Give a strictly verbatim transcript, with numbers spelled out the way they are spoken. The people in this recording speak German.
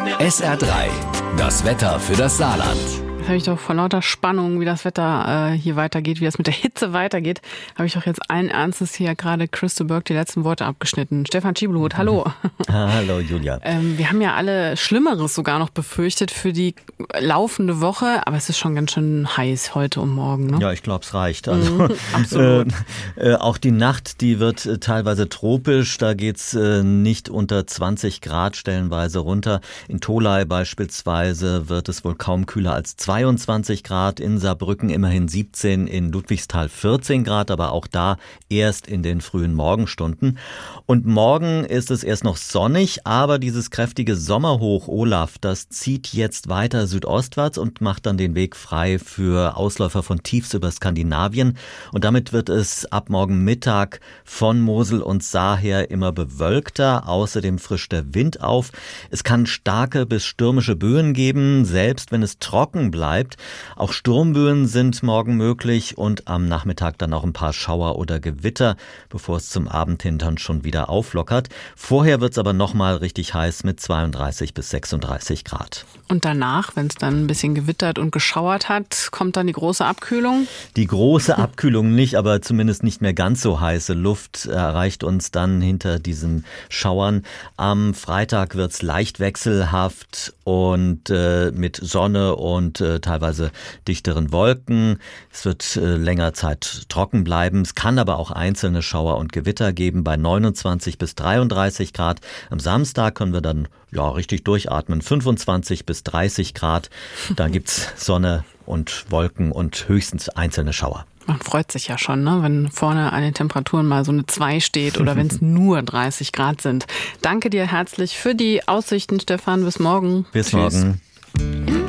S R drei, das Wetter für das Saarland. Jetzt habe ich doch vor lauter Spannung, wie das Wetter äh, hier weitergeht, wie das mit der Hitze weitergeht, habe ich doch jetzt allen Ernstes hier gerade Crystal Burke die letzten Worte abgeschnitten. Stefan Schiebelhut, hallo. Hallo Julia. Ähm, wir haben ja alle Schlimmeres sogar noch befürchtet für die laufende Woche, aber es ist schon ganz schön heiß heute und morgen. Ne? Ja, ich glaube, es reicht. Also, mhm, absolut. Äh, äh, auch die Nacht, die wird äh, teilweise tropisch. Da geht's äh, nicht unter zwanzig Grad stellenweise runter. In Tholey beispielsweise wird es wohl kaum kühler als zweiundzwanzig Grad. In Saarbrücken immerhin siebzehn, in Ludwigsthal vierzehn Grad, aber auch da erst in den frühen Morgenstunden. Und morgen ist es erst noch sonnig, aber dieses kräftige Sommerhoch Olaf, das zieht jetzt weiter südostwärts und macht dann den Weg frei für Ausläufer von Tiefs über Skandinavien. Und damit wird es ab morgen Mittag von Mosel und Saar her immer bewölkter. Außerdem frischt der Wind auf. Es kann starke bis stürmische Böen geben, selbst wenn es trocken bleibt. Auch Sturmböen sind morgen möglich und am Nachmittag dann auch ein paar Schauer oder Gewitter, bevor es zum Abend hin dann schon wieder auflockert. Vorher wird es aber nochmal richtig heiß mit zweiunddreißig bis sechsunddreißig Grad. Und danach, wenn es dann ein bisschen gewittert und geschauert hat, kommt dann die große Abkühlung? Die große Abkühlung nicht, aber zumindest nicht mehr ganz so heiße Luft erreicht uns dann hinter diesen Schauern. Am Freitag wird es leicht wechselhaft und äh, mit Sonne und äh, teilweise dichteren Wolken. Es wird äh, länger Zeit trocken bleiben. Es kann aber auch einzelne Schauer und Gewitter geben bei neunundzwanzig bis dreiunddreißig Grad. Am Samstag können wir dann ja richtig durchatmen, fünfundzwanzig bis dreißig Grad. Da gibt's Sonne und Wolken und höchstens einzelne Schauer. Man freut sich ja schon, ne, wenn vorne an den Temperaturen mal so eine zwei steht oder wenn es nur dreißig Grad sind. Danke dir herzlich für die Aussichten, Stefan. Bis morgen. Bis Tschüss. morgen.